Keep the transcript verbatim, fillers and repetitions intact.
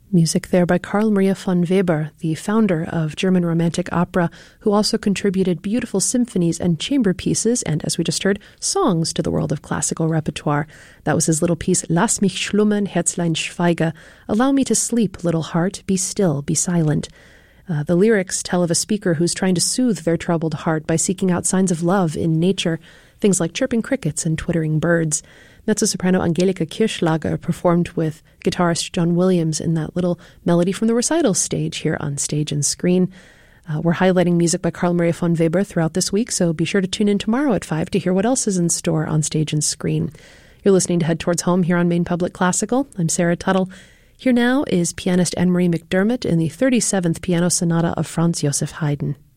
Music there by Carl Maria von Weber, the founder of German Romantic Opera, who also contributed beautiful symphonies and chamber pieces, and as we just heard, songs to the world of classical repertoire. That was his little piece, Lass mich schlummern, Herzlein schweige, Allow me to sleep, little heart, be still, be silent. Uh, the lyrics tell of a speaker who's trying to soothe their troubled heart by seeking out signs of love in nature, things like chirping crickets and twittering birds. Mezzo-soprano Angelika Kirchlager performed with guitarist John Williams in that little melody from the recital stage here on Stage and Screen. Uh, we're highlighting music by Carl Maria von Weber throughout this week, so be sure to tune in tomorrow at five to hear what else is in store on Stage and Screen. You're listening to Head Towards Home here on Maine Public Classical. I'm Sarah Tuttle. Here now is pianist Anne-Marie McDermott in the thirty-seventh Piano Sonata of Franz Joseph Haydn.